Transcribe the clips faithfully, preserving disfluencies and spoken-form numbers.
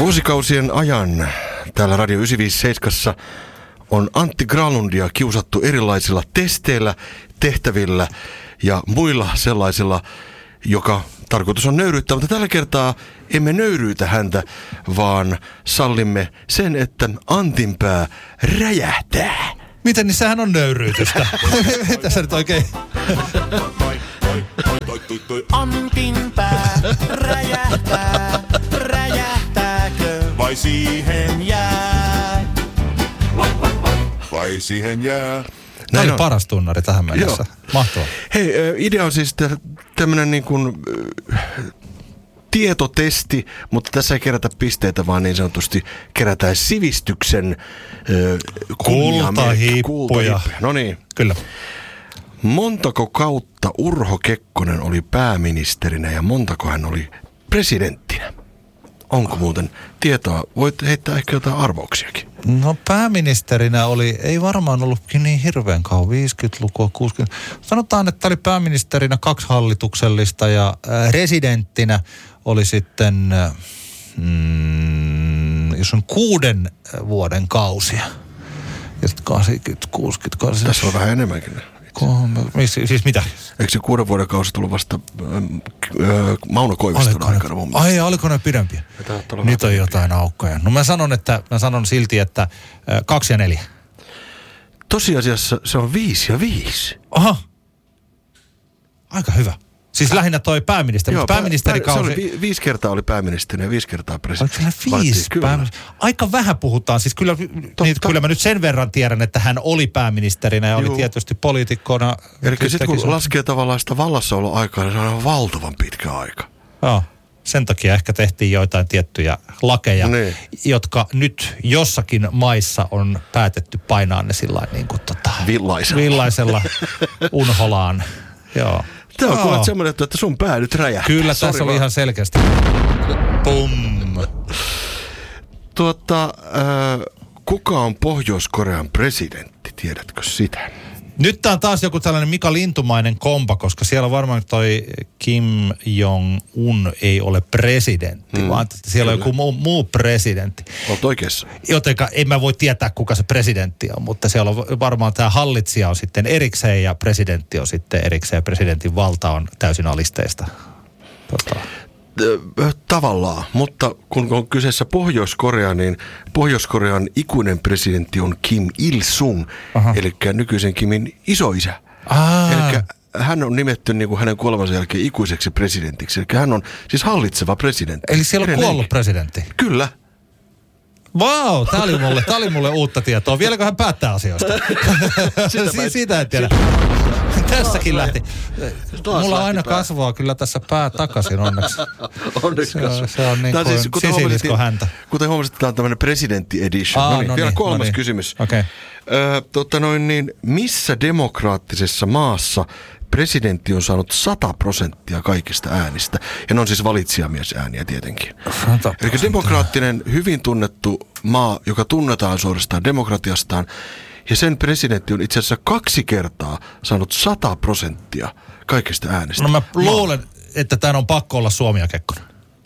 Vuosikausien ajan täällä Radio yhdeksänsataaviisikymmentäseitsemän on Antti Granlundia kiusattu erilaisilla testeillä, tehtävillä ja muilla sellaisilla, joka tarkoitus on nöyryyttää, mutta tällä kertaa emme nöyryytä häntä, vaan sallimme sen, että Antin pää räjähtää. Miten, niin sehän on nöyryytystä. Mitä sä nyt oikein? Antin pää räjähtää, räjähtääkö vai siihen jää? Vai siihen jää? Tämä oli paras tunnari tähän mennessä. Joo. Mahtavaa. Hei, idea on siis tämmöinen niin kuin tietotesti, mutta tässä ei kerätä pisteitä, vaan niin sanotusti kerätään sivistyksen kultahippuja. No niin. Kyllä. Montako kautta Urho Kekkonen oli pääministerinä ja montako hän oli presidenttinä? Onko muuten tietoa? Voit heittää ehkä jotain arvauksiakin. No pääministerinä oli, ei varmaan ollutkin niin hirveän kauan, viisikymmentälukua, kuusikymmentä. Sanotaan, että oli pääministerinä kaksi hallituksellista ja residenttinä oli sitten, mm, jos on kuuden vuoden kausia. Ja sitten kahdeksankymmentä, kuusikymmentä, kahdeksankymmentä. Tässä on vähän enemmänkin. Mis, siis mitä? Eikö se kuuden vuoden kausi tullut vasta äh, äh, Mauno Koiviston aikana mun mielestä? Ai, oliko ne pidempiä? Nyt on jotain aukkoja. No mä sanon, että, mä sanon silti, että äh, kaksi ja neljä. Tosiasiassa se on viisi ja viisi. Aha. Aika hyvä. Siis lähinnä toi pääministeri, Joo, mutta pääministerikausi... Se oli vi, viisi kertaa oli pääministeri ja viisi kertaa presidentti. Oliko siellä viisi pääministeri? Aika vähän puhutaan. Siis kyllä, niin, kyllä mä nyt sen verran tiedän, että hän oli pääministerinä ja Juu. oli tietysti poliitikkona. Eli sitten kun laskee tavallaan sitä vallassaoloaikaa, niin se on valtavan pitkä aika. Joo. Sen takia ehkä tehtiin joitain tiettyjä lakeja, niin. jotka nyt jossakin maissa on päätetty painaa ne sillä niin kuin tota... Villaisella. Villaisella unholaan. Joo. Tämä on oh. kuulet semmoinen, että sun pää nyt räjähtää. Kyllä, Sori tässä vaan. oli ihan selkeästi. Pum. Tuota, äh, kuka on Pohjois-Korean presidentti? Tiedätkö sitä? Nyt tää on taas joku tällainen Mika Lintumainen kompa, koska siellä varmaan toi Kim Jong-un ei ole presidentti, hmm. vaan siellä Kyllä. on joku muu, muu presidentti. Olet oikeassa. Jotenka en mä voi tietää, kuka se presidentti on, mutta siellä on varmaan tämä hallitsija on sitten erikseen ja presidentti on sitten erikseen ja presidentin valta on täysin alisteista. Tota. Tavallaan, mutta kun on kyseessä Pohjois-Korea, niin Pohjois-Korean ikuinen presidentti on Kim Il-sung, eli nykyisen Kimin isoisä. Eli hän on nimetty niin kuin hänen kuolemansa jälkeen ikuiseksi presidentiksi, eli hän on siis hallitseva presidentti. Eli siellä on kuollut presidentti? Kyllä. Vau, wow, tää oli mulle, tää oli mulle uutta tietoa. Vieläkö hän päättää asioista? si- siitä en tiedä. Tässäkin lähti. Mulla lähti aina pää. Kasvaa kyllä tässä pää takaisin onneksi. Onneksi se, on, se on niin kuin siis, sisilisko häntä. Kuten huomasit, tämä on tämmöinen presidentti edition. Aa, no niin, no vielä niin, kolmas no niin. kysymys. Okay. Ö, totta noin niin, missä demokraattisessa maassa presidentti on saanut sata prosenttia kaikista äänistä? Ja ne on siis valitsijamiesääniä tietenkin. Eli demokraattinen, hyvin tunnettu maa, joka tunnetaan suorastaan demokratiastaan, ja sen presidentti on itse asiassa kaksi kertaa saanut sata prosenttia kaikista äänestä. No mä luulen, maa. että tämän on pakko olla Suomi ja Kekkonen.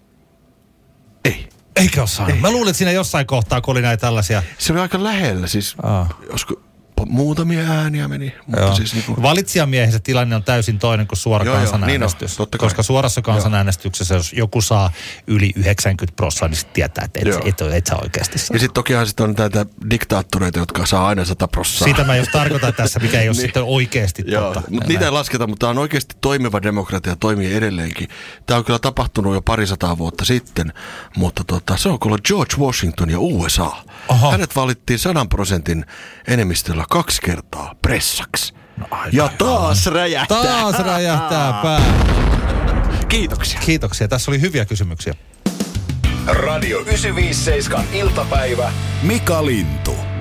Ei. Eikä ole saanut. Ei. Mä luulen, että siinä jossain kohtaa, kun oli näitä tällaisia... Se oli aika lähellä, siis joskus muutamia ääniä meni. Mutta siis niin kuin... Valitsijamiehessä tilanne on täysin toinen kuin suora joo, kansanäänestys. Niin on, koska suorassa kansanäänestyksessä, jos joku saa yli yhdeksänkymmentä prosenttia, niin sitten tietää, että et, et, et, et sä oikeasti saa. Ja sitten tokihan sit on näitä diktaattoreita, jotka saa aina sata prosenttia. Sitä mä just tarkoitan tässä, mikä ei ole niin. sitten oikeasti joo, totta. Mutta niitä ei lasketa, mutta tämä on oikeasti toimiva demokratia, toimii edelleenkin. Tämä on kyllä tapahtunut jo parisataa vuotta sitten, mutta tota, se on kyllä George Washington ja U S A. Aha. Hänet valittiin sadan prosentin enemmistöllä kaksi kertaa pressaksi. No, ja taas räjähtää. Taas räjähtää pää. Kiitoksia. Kiitoksia. Tässä oli hyviä kysymyksiä. Radio yhdeksänsataaviisikymmentäseitsemän iltapäivä. Mika Lintu.